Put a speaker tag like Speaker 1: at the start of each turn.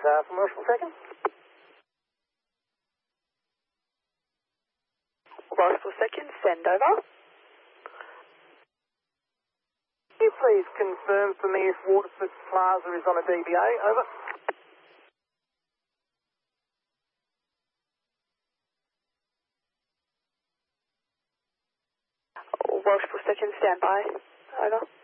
Speaker 1: from Welshpool Second.
Speaker 2: Welshpool Second, send over.
Speaker 1: Can you please confirm for me if Waterford Plaza is on a DBA? Over.
Speaker 2: Welshpool Second, stand by. Over.